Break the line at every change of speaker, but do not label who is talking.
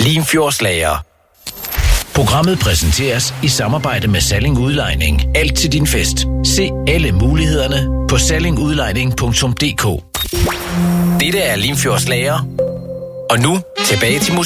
Limfjordslager. Programmet præsenteres i samarbejde med Salling Udlejning. Alt til din fest. Se alle mulighederne på sallingudlejning.dk. Dette er Limfjordslager. Og nu tilbage til musik.